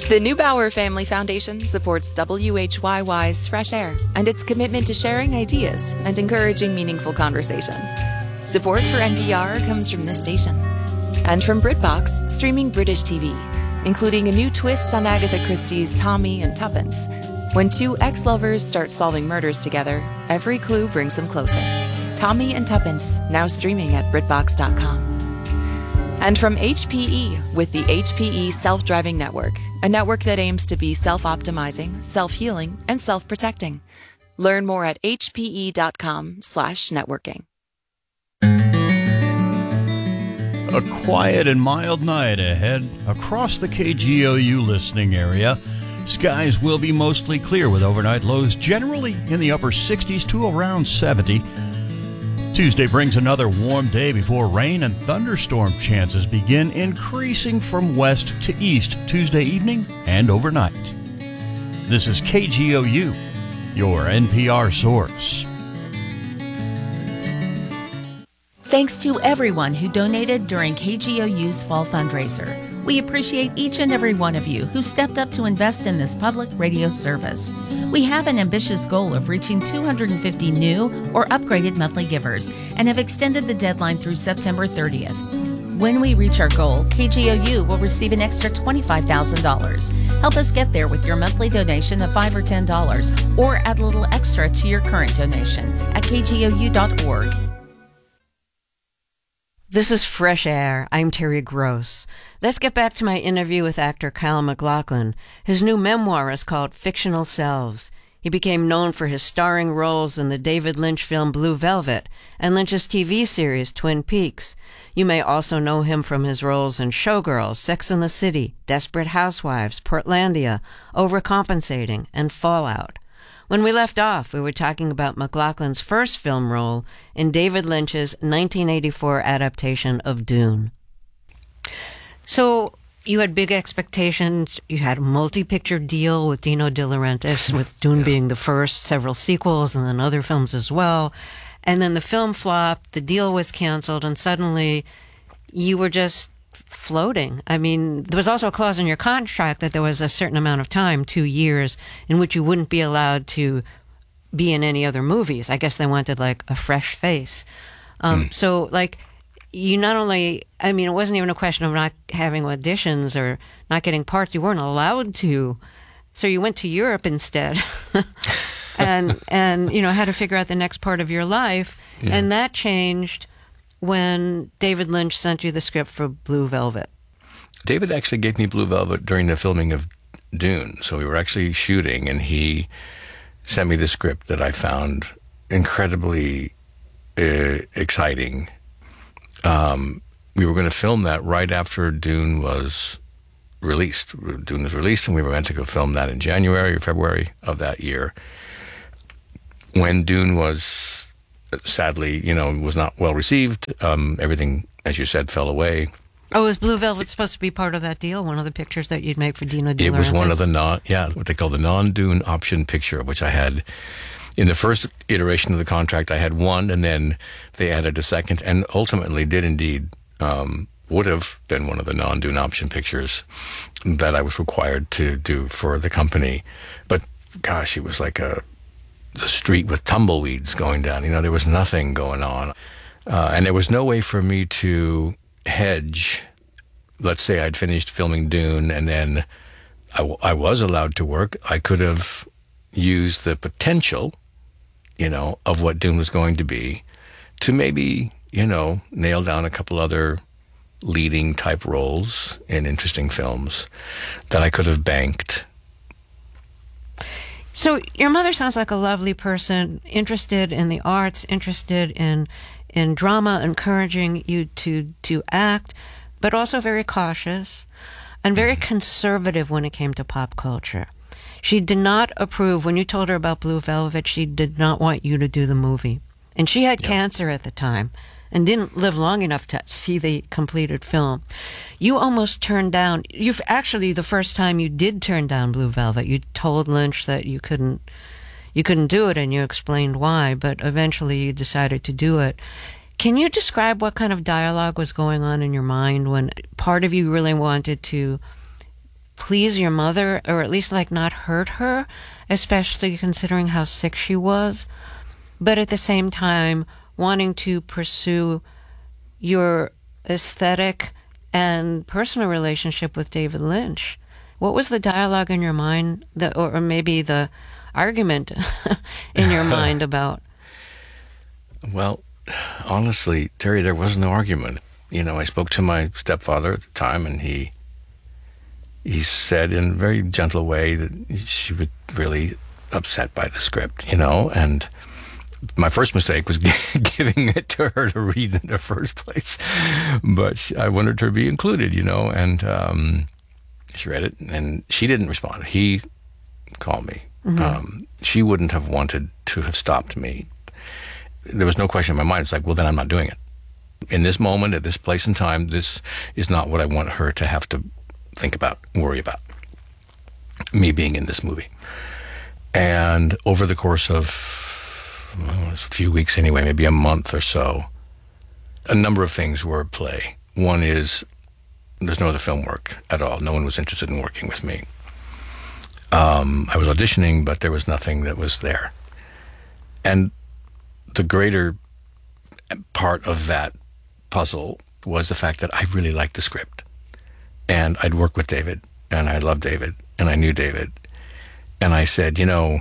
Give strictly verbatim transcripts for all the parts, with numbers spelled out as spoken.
The Neubauer Family Foundation supports W H Y Y's Fresh Air and its commitment to sharing ideas and encouraging meaningful conversation. Support for N P R comes from this station and from BritBox, streaming British T V, including a new twist on Agatha Christie's Tommy and Tuppence. When two ex-lovers start solving murders together, every clue brings them closer. Tommy and Tuppence, now streaming at BritBox dot com. And from H P E with the H P E Self-Driving Network, a network that aims to be self-optimizing, self-healing, and self-protecting. Learn more at H P E dot com slash networking. A quiet and mild night ahead across the K G O U listening area. Skies will be mostly clear with overnight lows generally in the upper sixties to around seventy. Tuesday brings another warm day before rain and thunderstorm chances begin increasing from west to east Tuesday evening and overnight. This is K G O U, your N P R source. Thanks to everyone who donated during K G O U's fall fundraiser. We appreciate each and every one of you who stepped up to invest in this public radio service. We have an ambitious goal of reaching two hundred fifty new or upgraded monthly givers and have extended the deadline through September thirtieth. When we reach our goal, K G O U will receive an extra twenty-five thousand dollars. Help us get there with your monthly donation of five dollars or ten dollars, or add a little extra to your current donation at K G O U dot org. This is Fresh Air. I'm Terry Gross. Let's get back to my interview with actor Kyle MacLachlan. His new memoir is called Fictional Selves. He became known for his starring roles in the David Lynch film Blue Velvet and Lynch's T V series Twin Peaks. You may also know him from his roles in Showgirls, Sex and the City, Desperate Housewives, Portlandia, Overcompensating, and Fallout. When we left off, we were talking about MacLachlan's first film role in David Lynch's nineteen eighty-four adaptation of Dune. So you had big expectations. You had a multi-picture deal with Dino De Laurentiis, with Dune being the first, several sequels, and then other films as well. And then the film flopped, the deal was canceled, and suddenly you were just floating. I mean, there was also a clause in your contract that there was a certain amount of time, two years, in which you wouldn't be allowed to be in any other movies. I guess they wanted like a fresh face. Um, mm. So like you not only, I mean, it wasn't even a question of not having auditions or not getting parts. You weren't allowed to. So you went to Europe instead and, and, you know, had to figure out the next part of your life. Yeah. And that changed when David Lynch sent you the script for Blue Velvet. David actually gave me Blue Velvet during the filming of Dune. So we were actually shooting, and he sent me the script that I found incredibly uh, exciting. Um, we were going to film that right after Dune was released. Dune was released, and we were meant to go film that in January or February of that year. When Dune was sadly, you know, was not well received. Um, everything, as you said, fell away. Oh, was Blue Velvet supposed to be part of that deal? One of the pictures that you'd make for Dino De Laurentiis? It was one of the non, yeah, what they call the non-Dune option picture, which I had in the first iteration of the contract. I had one, and then they added a second, and ultimately did indeed um, would have been one of the non-Dune option pictures that I was required to do for the company. But gosh, it was like a the street with tumbleweeds going down. You know, there was nothing going on. Uh, and there was no way for me to hedge. Let's say I'd finished filming Dune, and then I, w- I was allowed to work. I could have used the potential, you know, of what Dune was going to be to maybe, you know, nail down a couple other leading type roles in interesting films that I could have banked. So your mother sounds like a lovely person, interested in the arts, interested in in drama, encouraging you to to act, but also very cautious and very conservative when it came to pop culture. She did not approve, when you told her about Blue Velvet, she did not want you to do the movie. And she had yep. cancer at the time and didn't live long enough to see the completed film. You almost turned down, you've actually, the first time you did turn down Blue Velvet, you told Lynch that you couldn't, you couldn't do it, and you explained why, but eventually you decided to do it. Can you describe what kind of dialogue was going on in your mind when part of you really wanted to please your mother, or at least like not hurt her, especially considering how sick she was, but at the same time wanting to pursue your aesthetic and personal relationship with David Lynch. What was the dialogue in your mind, that, or maybe the argument in your mind about? Well, honestly, Terry, there was no argument. You know, I spoke to my stepfather at the time, and he he said in a very gentle way that she was really upset by the script, you know, and my first mistake was giving it to her to read in the first place, but she, I wanted her to be included, you know, and um, she read it, and she didn't respond. He called me. Mm-hmm. Um, she wouldn't have wanted to have stopped me. There was no question in my mind. It's like, well, then I'm not doing it. In this moment, at this place and time, this is not what I want her to have to think about, worry about, me being in this movie. And over the course of well, a few weeks anyway, maybe a month or so, a number of things were at play. One is there's no other film work at all. No one was interested in working with me. Um, I was auditioning, but there was nothing that was there. And the greater part of that puzzle was the fact that I really liked the script. And I'd worked with David, and I loved David, and I knew David. And I said, you know,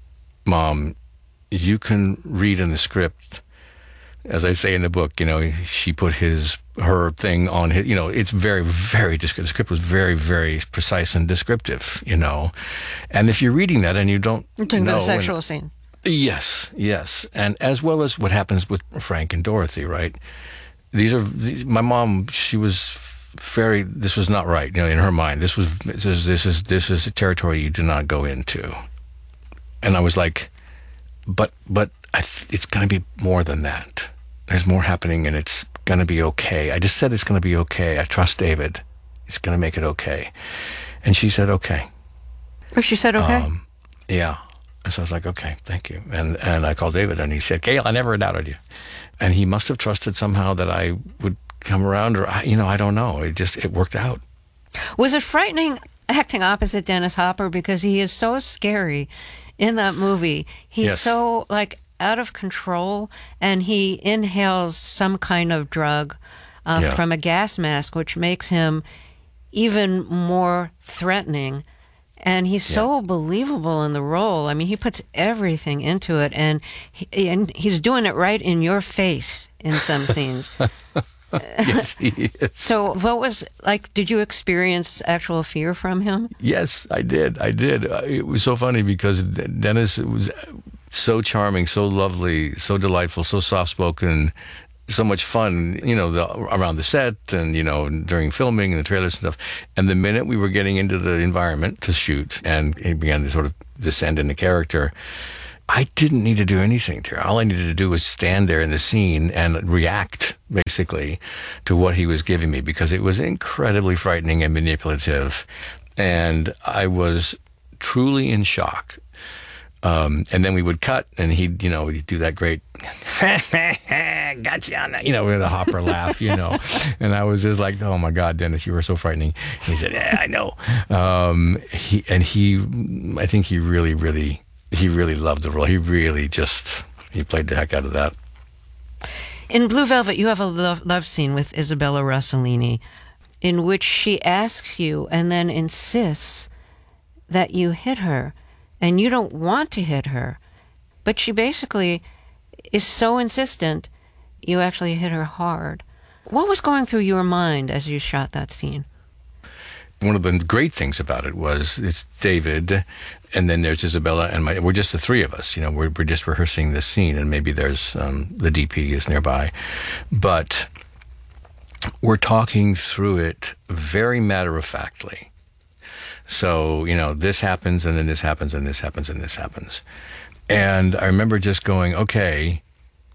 Mom, you can read in the script, as I say in the book, you know, she put his, her thing on his, you know, it's very, very descriptive. The script was very, very precise and descriptive, you know. And if you're reading that and you don't You're talking know... about the sexual and, scene. Yes, yes. And as well as what happens with Frank and Dorothy, right? These are, these, my mom, she was very, this was not right, you know, in her mind. This was, this is, this is, this is a territory you do not go into. And I was like, but, but I th- it's going to be more than that. There's more happening, and it's going to be okay. I just said it's going to be okay. I trust David. He's going to make it okay. And she said, okay. Oh, she said okay? Um, yeah. And so I was like, okay, thank you. And and I called David, and he said, Gail, I never doubted you. And he must have trusted somehow that I would come around, or, I, you know, I don't know. It just, it worked out. Was it frightening acting opposite Dennis Hopper? Because he is so scary in that movie. He's Yes. so, like, out of control, and he inhales some kind of drug uh, Yeah. from a gas mask, which makes him even more threatening. And he's so believable in the role. I mean, he puts everything into it, and he, and he's doing it right in your face in some scenes. Yes, he is. So what was, like, did you experience actual fear from him? Yes, I did. I did. Uh, It was so funny because Dennis was so charming, so lovely, so delightful, so soft-spoken, so much fun, you know, the, around the set and, you know, during filming and the trailers and stuff. And the minute we were getting into the environment to shoot and he began to sort of descend into character, I didn't need to do anything to her. All I needed to do was stand there in the scene and react, basically, to what he was giving me, because it was incredibly frightening and manipulative. And I was truly in shock. Um, and then we would cut, and he'd, you know, he'd do that great, gotcha on that, you know, with a Hopper laugh, you know. And I was just like, oh my God, Dennis, you were so frightening. And he said, yeah, I know. Um, he, and he, I think he really, really, he really loved the role. He really just, he played the heck out of that. In Blue Velvet, you have a love, love scene with Isabella Rossellini in which she asks you and then insists that you hit her. And you don't want to hit her, but she basically is so insistent, you actually hit her hard. What was going through your mind as you shot that scene? One of the great things about it was it's David, and then there's Isabella, and my, we're just the three of us. You know, we're, we're just rehearsing this scene, and maybe there's um, the D P is nearby. But we're talking through it very matter-of-factly. So, you know, this happens, and then this happens, and this happens, and this happens. And I remember just going, okay,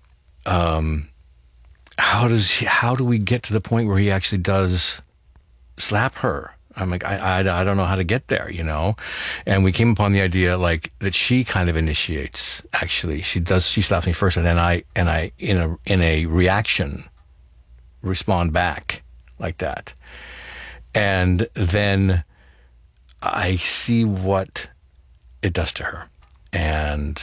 um, how does he, how do we get to the point where he actually does slap her? I'm like, I, I, I don't know how to get there, you know? And we came upon the idea, like, that she kind of initiates, actually. She does, she slaps me first, and then I, and I, in a, in a reaction, respond back like that. And then I see what it does to her. And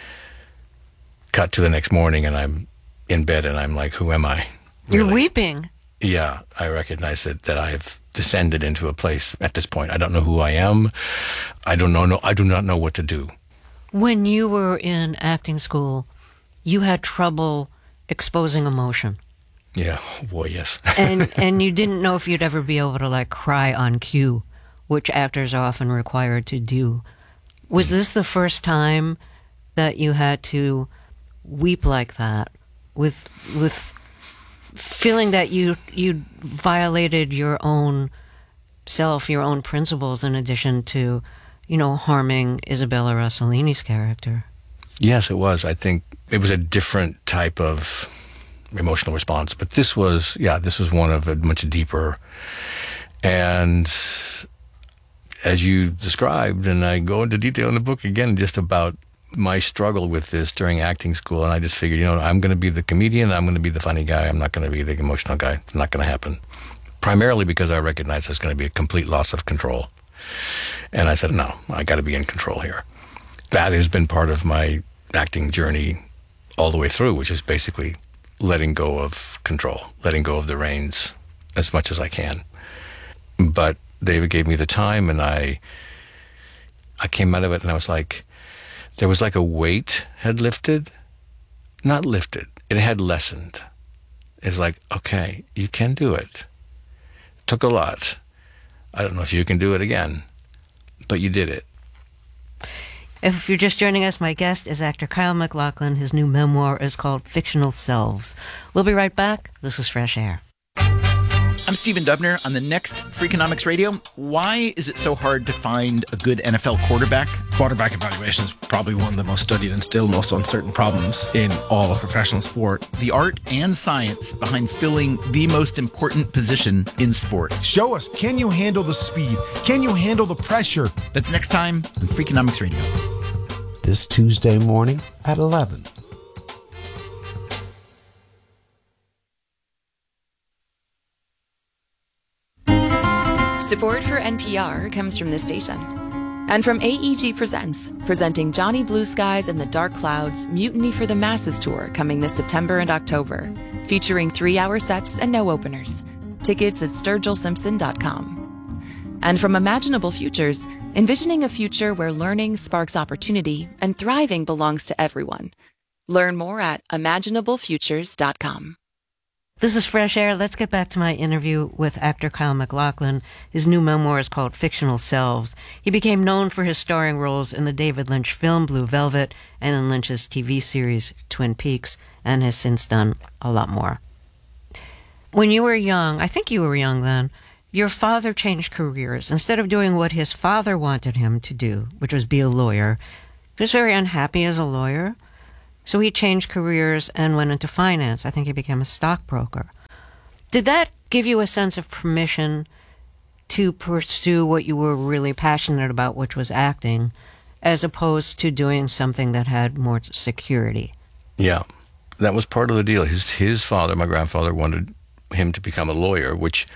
cut to the next morning, and I'm in bed, and I'm like, who am I? Really? You're weeping. Yeah, I recognize that, that I've descended into a place at this point. I don't know who I am. I don't know. No, I do not know what to do. When you were in acting school, you had trouble exposing emotion. Yeah, oh boy, yes. and and you didn't know if you'd ever be able to like cry on cue, which actors are often required to do. Was this the first time that you had to weep like that, with with feeling that you you violated your own self, your own principles, in addition to, you know, harming Isabella Rossellini's character? Yes, it was. I think it was a different type of emotional response, but this was, yeah, this was one of a much deeper. And as you described, and I go into detail in the book again, just about my struggle with this during acting school, and I just figured, you know, I'm going to be the comedian, I'm going to be the funny guy, I'm not going to be the emotional guy. It's not going to happen. Primarily because I recognize there's going to be a complete loss of control. And I said, no, I got to be in control here. That has been part of my acting journey all the way through, which is basically letting go of control, letting go of the reins as much as I can. But David gave me the time, and I I came out of it, and I was like, there was like a weight had lifted. Not lifted, it had lessened. It's like, okay, you can do it. Took a lot. I don't know if you can do it again, but you did it. If you're just joining us, my guest is actor Kyle MacLachlan. His new memoir is called Fictional Selves. We'll be right back. This is Fresh Air. I'm Stephen Dubner. On the next Freakonomics Radio, why is it so hard to find a good N F L quarterback? Quarterback evaluation is probably one of the most studied and still most uncertain problems in all of professional sport. The art and science behind filling the most important position in sport. Show us, can you handle the speed? Can you handle the pressure? That's next time on Freakonomics Radio. This Tuesday morning at eleven. Support for N P R comes from this station. And from A E G Presents, presenting Johnny Blue Skies and the Dark Clouds Mutiny for the Masses Tour coming this September and October, featuring three-hour sets and no openers. Tickets at sturgill simpson dot com. And from Imaginable Futures, envisioning a future where learning sparks opportunity and thriving belongs to everyone. Learn more at imaginable futures dot com. This is Fresh Air. Let's get back to my interview with actor Kyle MacLachlan. His new memoir is called Fictional Selves. He became known for his starring roles in the David Lynch film Blue Velvet and in Lynch's T V series Twin Peaks, and has since done a lot more. When you were young, I think you were young then, your father changed careers. Instead of doing what his father wanted him to do, which was be a lawyer, he was very unhappy as a lawyer. So he changed careers and went into finance. I think he became a stockbroker. Did that give you a sense of permission to pursue what you were really passionate about, which was acting, as opposed to doing something that had more security? Yeah, that was part of the deal. His his father, my grandfather, wanted him to become a lawyer, which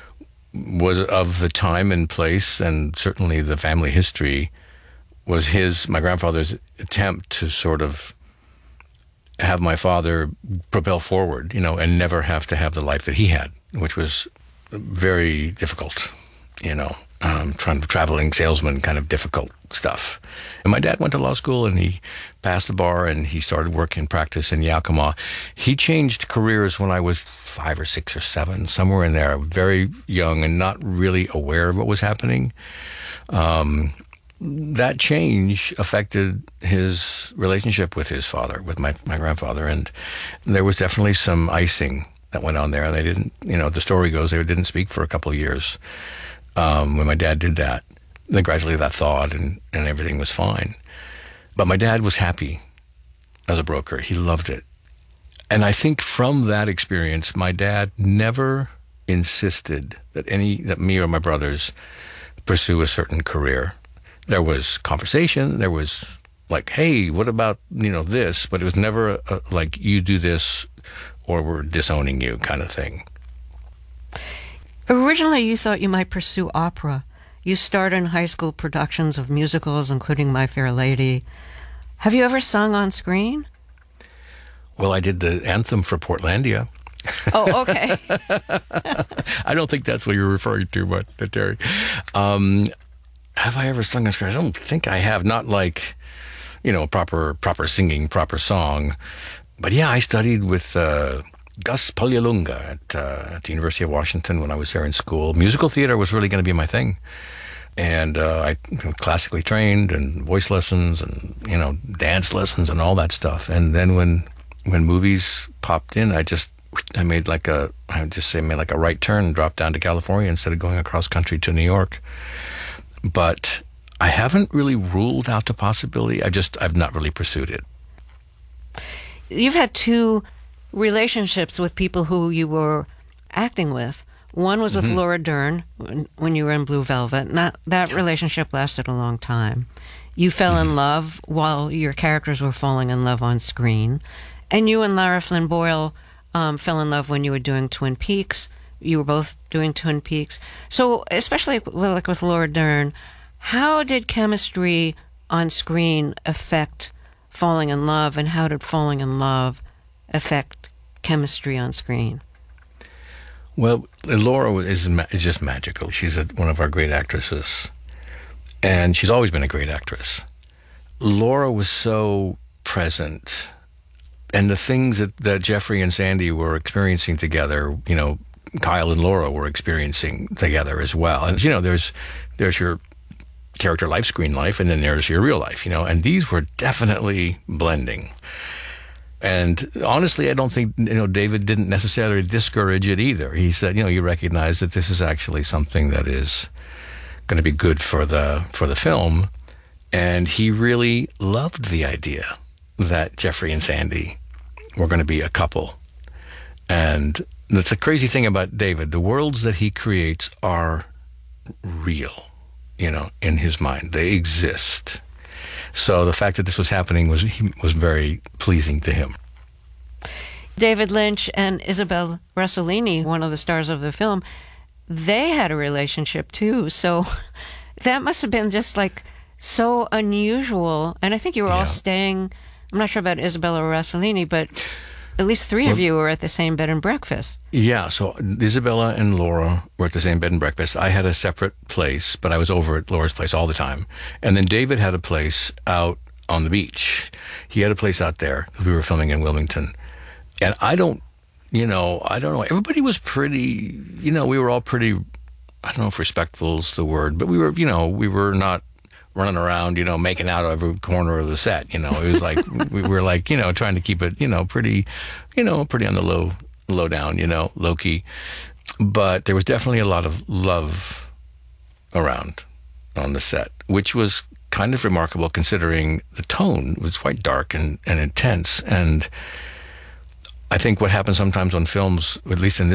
was of the time and place, and certainly the family history, was his, my grandfather's attempt to sort of have my father propel forward, you know, and never have to have the life that he had, which was very difficult, you know, um, trying to traveling salesman kind of difficult stuff. And my dad went to law school, and he passed the bar, and he started work in practice in Yakima. He changed careers when I was five or six or seven, somewhere in there, very young and not really aware of what was happening. Um, That change affected his relationship with his father, with my, my grandfather, and there was definitely some icing that went on there. And they didn't, you know, the story goes, they didn't speak for a couple of years um, when my dad did that. Then gradually that thawed, and, and everything was fine. But my dad was happy as a broker. He loved it. And I think from that experience, my dad never insisted that any, that me or my brothers pursue a certain career. There was conversation, there was like, hey, what about, you know, this? But it was never a, a, like, you do this or we're disowning you kind of thing. Originally, you thought you might pursue opera. You starred in high school productions of musicals, including My Fair Lady. Have you ever sung on screen? Well, I did the anthem for Portlandia. Oh, okay. I don't think that's what you're referring to, but uh, Terry. Um, have I ever sung on screen? I don't think I have. Not like, you know, proper proper singing, proper song. But yeah, I studied with uh, Gus Paglialunga at, uh, at the University of Washington when I was there in school. Musical theater was really going to be my thing. And uh, I classically trained and voice lessons and, you know, dance lessons and all that stuff. And then when when movies popped in, I just I made like a, I would just say made like a right turn and dropped down to California instead of going across country to New York. But I haven't really ruled out the possibility. I just, I've not really pursued it. You've had two relationships with people who you were acting with. One was with mm-hmm. Laura Dern when, when you were in Blue Velvet. Not, that yeah. relationship lasted a long time. You fell mm-hmm. in love while your characters were falling in love on screen. And you and Lara Flynn Boyle Um, fell in love when you were doing Twin Peaks. You were both doing Twin Peaks. So, especially well, like with Laura Dern, how did chemistry on screen affect falling in love, and how did falling in love affect chemistry on screen? Well, Laura is, is just magical. She's a, one of our great actresses, and she's always been a great actress. Laura was so present. And the things that, that Jeffrey and Sandy were experiencing together, you know, Kyle and Laura were experiencing together as well. And, you know, there's there's your character life, screen life, and then there's your real life, you know, and these were definitely blending. And honestly, I don't think, you know, David didn't necessarily discourage it either. He said, you know, you recognize that this is actually something that is going to be good for the for the film. And he really loved the idea that Jeffrey and Sandy were going to be a couple. And that's the crazy thing about David. The worlds that he creates are real, you know, in his mind. They exist. So the fact that this was happening was was very pleasing to him. David Lynch and Isabel Rossellini, one of the stars of the film, they had a relationship too. So that must have been just like so unusual. And I think you were yeah. all staying... I'm not sure about Isabella Rossellini, but at least three well, of you were at the same bed and breakfast. Yeah, so Isabella and Laura were at the same bed and breakfast. I had a separate place, but I was over at Laura's place all the time. And then David had a place out on the beach. He had a place out there. We were filming in Wilmington. And I don't, you know, I don't know. Everybody was pretty, you know, we were all pretty, I don't know if respectful is the word, but we were, you know, we were not running around, you know, making out every corner of the set, you know. It was like, we were like, you know, trying to keep it, you know, pretty, you know, pretty on the low, low down, you know, low key. But there was definitely a lot of love around on the set, which was kind of remarkable considering the tone was quite dark and, and intense. And I think what happens sometimes on films, at least in this